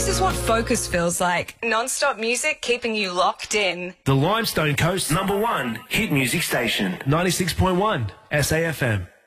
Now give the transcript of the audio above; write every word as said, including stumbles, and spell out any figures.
This is what Focus feels like. Non-stop music keeping you locked in. The Limestone Coast number one hit music station. ninety-six point one S A F M.